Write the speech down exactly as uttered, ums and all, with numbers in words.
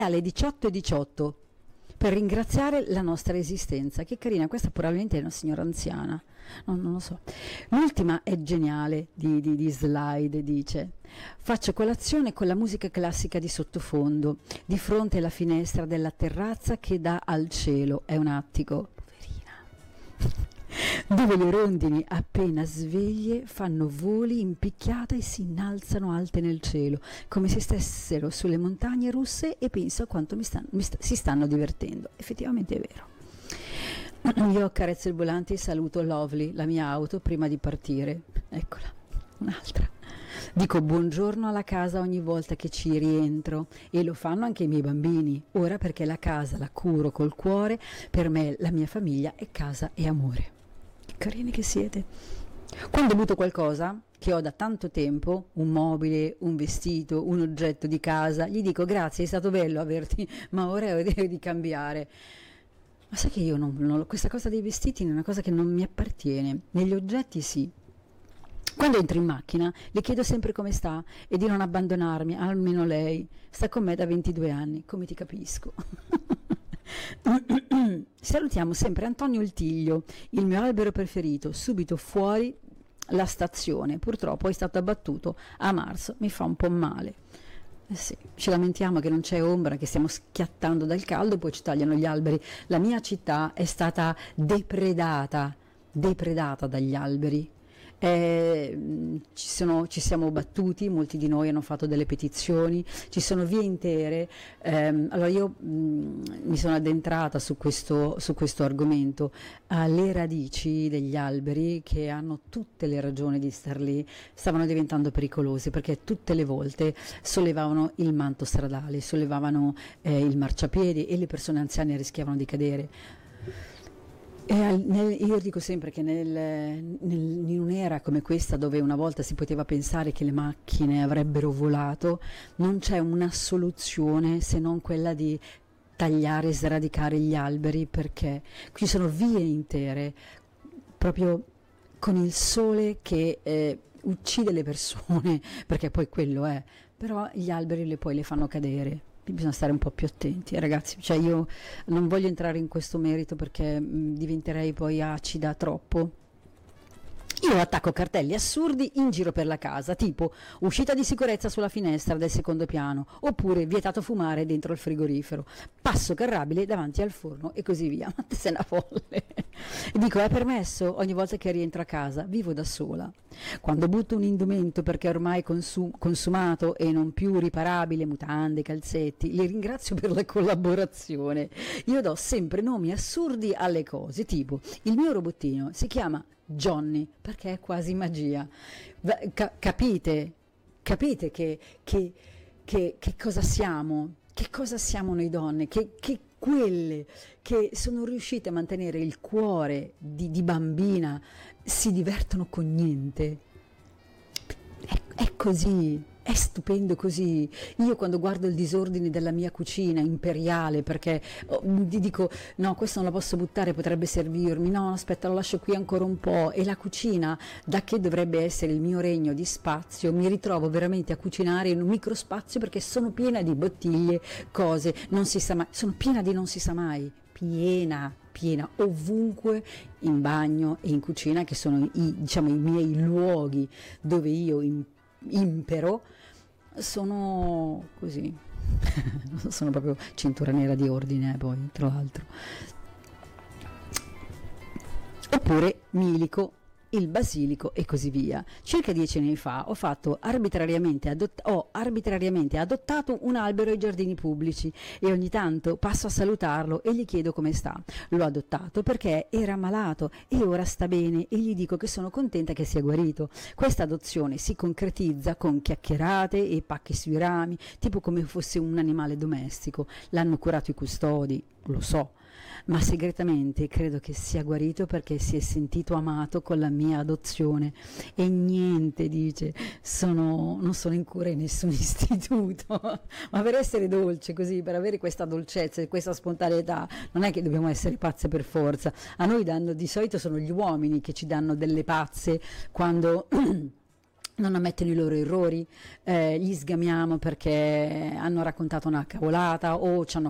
alle diciotto e diciotto per ringraziare la nostra esistenza. Che carina, questa probabilmente è una signora anziana, no, non lo so. L'ultima è geniale di, di, di slide, dice: faccio colazione con la musica classica di sottofondo, di fronte alla finestra della terrazza che dà al cielo, è un attico, poverina, dove le rondini appena sveglie fanno voli in picchiata e si innalzano alte nel cielo, come se stessero sulle montagne russe, e penso a quanto mi stan- mi sta- si stanno divertendo. Effettivamente è vero. Io accarezzo il volante e saluto Lovely, la mia auto, prima di partire. Eccola, un'altra. Dico buongiorno alla casa ogni volta che ci rientro, e lo fanno anche i miei bambini, ora, perché la casa la curo col cuore. Per me la mia famiglia è casa e amore. Carini che siete. Quando butto qualcosa che ho da tanto tempo, un mobile, un vestito, un oggetto di casa, gli dico grazie, è stato bello averti, ma ora devo di cambiare. Ma sai che io non, non, questa cosa dei vestiti è una cosa che non mi appartiene. Negli oggetti sì. Quando entro in macchina le chiedo sempre come sta e di non abbandonarmi, almeno lei sta con me da ventidue anni, come ti capisco. Salutiamo sempre Antonio il Tiglio, il mio albero preferito, subito fuori la stazione, purtroppo è stato abbattuto a marzo, mi fa un po' male. Eh sì, ci lamentiamo che non c'è ombra, che stiamo schiattando dal caldo, poi ci tagliano gli alberi. La mia città è stata depredata, depredata dagli alberi. Eh, ci, sono, ci siamo battuti, molti di noi hanno fatto delle petizioni, ci sono vie intere. Eh, allora io mh, mi sono addentrata su questo, su questo argomento, alle radici degli alberi, che hanno tutte le ragioni di star lì, stavano diventando pericolose, perché tutte le volte sollevavano il manto stradale, sollevavano eh, il marciapiede, e le persone anziane rischiavano di cadere. E al, nel, io dico sempre che nel, nel, in un'era come questa, dove una volta si poteva pensare che le macchine avrebbero volato, non c'è una soluzione se non quella di tagliare e sradicare gli alberi, perché ci sono vie intere proprio con il sole che eh, uccide le persone, perché poi quello è, però gli alberi le, poi le fanno cadere. Bisogna stare un po' più attenti, eh, ragazzi, cioè io non voglio entrare in questo merito, perché mh, diventerei poi acida troppo. Io attacco cartelli assurdi in giro per la casa, tipo uscita di sicurezza sulla finestra del secondo piano, oppure vietato fumare dentro il frigorifero, passo carrabile davanti al forno, e così via. Ma te sei una folle. E dico, è permesso ogni volta che rientro a casa, vivo da sola. Quando butto un indumento perché è ormai consum- consumato e non più riparabile, mutande, calzetti, li ringrazio per la collaborazione. Io do sempre nomi assurdi alle cose, tipo il mio robottino si chiama Johnny, perché è quasi magia. Ca- capite? Capite che, che, che, che cosa siamo? Che cosa siamo noi donne? Che, che quelle che sono riuscite a mantenere il cuore di, di bambina si divertono con niente. È, è così. È stupendo così. Io quando guardo il disordine della mia cucina imperiale, perché oh, ti dico no, questo non la posso buttare, potrebbe servirmi, no aspetta, lo lascio qui ancora un po', e la cucina, da che dovrebbe essere il mio regno di spazio, mi ritrovo veramente a cucinare in un microspazio, perché sono piena di bottiglie, cose, non si sa mai, sono piena di non si sa mai, piena piena ovunque, in bagno e in cucina, che sono i, diciamo, i miei luoghi dove io in impero, sono così. Sono proprio cintura nera di ordine, poi tra l'altro. Oppure milico, il basilico e così via. Circa dieci anni fa ho fatto arbitrariamente adott- ho arbitrariamente adottato un albero ai giardini pubblici, e ogni tanto passo a salutarlo e gli chiedo come sta. L'ho adottato perché era malato e ora sta bene, e gli dico che sono contenta che sia guarito. Questa adozione si concretizza con chiacchierate e pacche sui rami, tipo come fosse un animale domestico. L'hanno curato i custodi, lo so, ma segretamente credo che sia guarito perché si è sentito amato con la mia adozione. E niente, dice, sono, non sono in cura in nessun istituto. Ma per essere dolce così, per avere questa dolcezza e questa spontaneità, non è che dobbiamo essere pazze per forza. A noi danno, di solito sono gli uomini che ci danno delle pazze quando non ammettono i loro errori, eh, gli sgamiamo perché hanno raccontato una cavolata o ci hanno